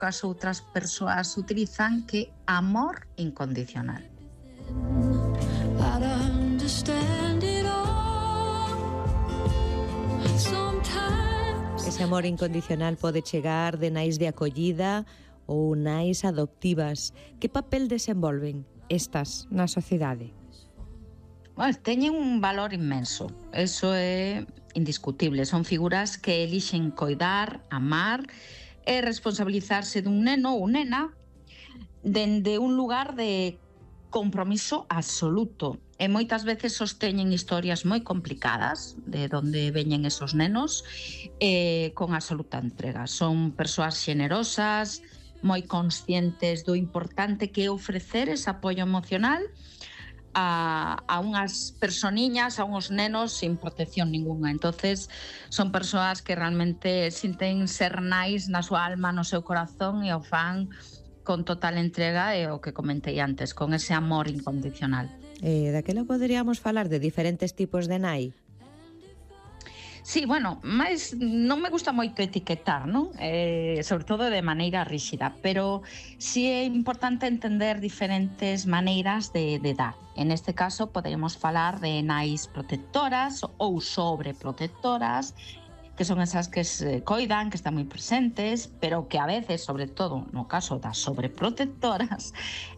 as outras persoas utilizan, que amor incondicional. Ese amor incondicional pode chegar de nais de acollida ou nais adoptivas. Que papel desenvolven estas na sociedade? Bueno, teñen un valor inmenso, eso é indiscutible. Son figuras que elixen coidar, amar e responsabilizarse dun neno ou nena dende un lugar de compromiso absoluto. E moitas veces sosteñen historias moi complicadas de onde veñen esos nenos con absoluta entrega. Son persoas xenerosas, moi conscientes do importante que é ofrecer ese apoio emocional a unhas personiñas, a uns nenos sin protección ninguna. Entonces son persoas que realmente sinten ser nais na súa alma, no seu corazón, e o fan con total entrega e o que comentei antes, con ese amor incondicional. Daquela poderíamos falar de diferentes tipos de nai? Sí, bueno, máis non me gusta moito etiquetar, non? Sobre todo de maneira ríxida, pero sí é importante entender diferentes maneiras de dar. En este caso poderíamos falar de nais protectoras ou sobreprotectoras, que son esas que se coidan, que están moi presentes, pero que a veces, sobre todo no caso das sobreprotectoras,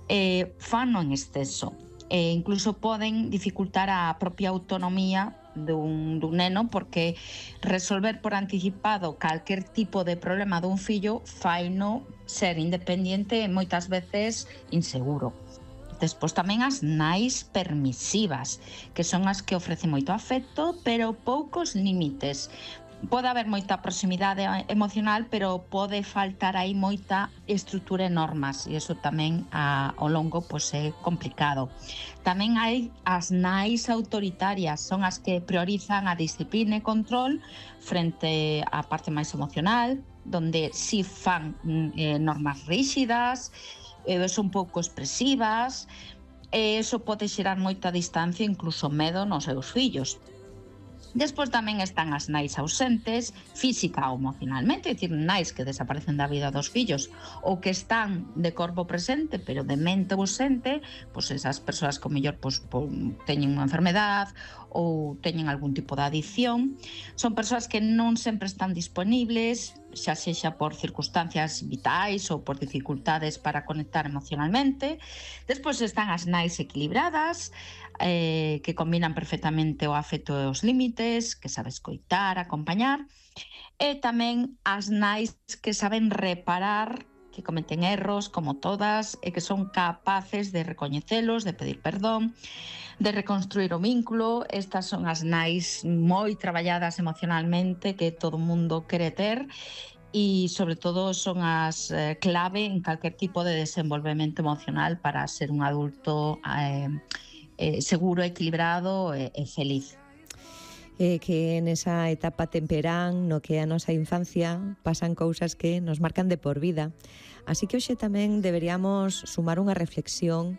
fano en exceso. Incluso poden dificultar a propia autonomía dun neno, porque resolver por anticipado calquer tipo de problema dun fillo faino ser independiente e moitas veces inseguro. Despois tamén as nais permisivas, que son as que ofrecen moito afecto, pero poucos límites. Pode haber moita proximidade emocional, pero pode faltar aí moita estrutura e normas, e iso tamén ao longo é complicado. Tamén hai as nais autoritarias, son as que priorizan a disciplina e control frente á parte máis emocional, donde si fan normas ríxidas, son pouco expresivas, e iso pode xerar moita distancia, incluso medo nos seus fillos. Despois tamén están as nais ausentes, física ou emocionalmente, é dicir, nais que desaparecen da vida dos fillos ou que están de corpo presente pero de mente ausente, pois esas persoas que ao mellor teñen unha enfermedade ou teñen algún tipo de adicción. Son persoas que non sempre están disponibles, xa sexa por circunstancias vitais ou por dificultades para conectar emocionalmente. Despois están as nais equilibradas, que combinan perfectamente o afecto e os límites, que sabe escoitar, acompañar, e tamén as nais que saben reparar, que cometen erros como todas e que son capaces de recoñecelos, de pedir perdón, de reconstruir o vínculo. Estas son as nais moi traballadas emocionalmente que todo mundo quere ter, e sobre todo son as clave en calquer tipo de desenvolvemento emocional para ser un adulto seguro, equilibrado e feliz. Que nesa etapa temperán no que é a nosa infancia pasan cousas que nos marcan de por vida. Así que hoxe tamén deberíamos sumar unha reflexión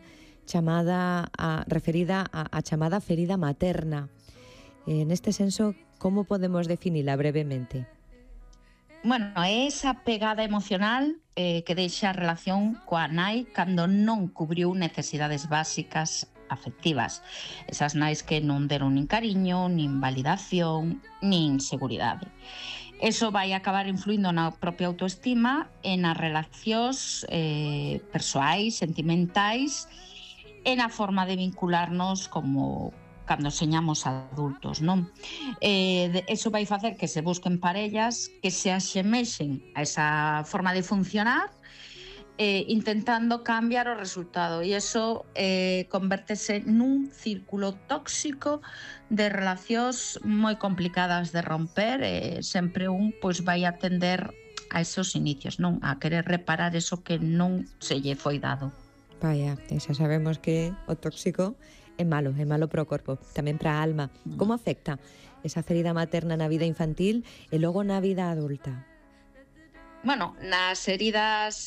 referida á chamada ferida materna. Neste senso, como podemos definila brevemente? Bueno, é esa pegada emocional que deixa a relación coa nai cando non cubriu necesidades básicas afectivas. Esas nais que non deron nin cariño, nin validación, nin seguridade. Eso vai acabar influindo na propia autoestima e nas relacións persoais, sentimentais, e na forma de vincularnos como cando señamos adultos, non? Eso vai facer que se busquen parellas que se axemexen a esa forma de funcionar, intentando cambiar o resultado, e iso convértese nun círculo tóxico de relacións moi complicadas de romper, e sempre un vai atender a esos inicios, non? A querer reparar eso que non se lle foi dado. Vaya, xa sabemos que o tóxico é malo para o corpo, tamén para a alma. Como afecta esa ferida materna na vida infantil e logo na vida adulta? Bueno, nas heridas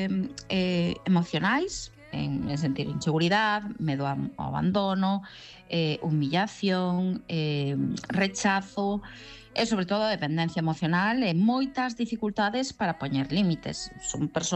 emocionais, en sentir inseguridade, medo ao abandono, humillación, rechazo, e sobre todo a dependencia emocional e moitas dificultades para poñer límites. Son persoas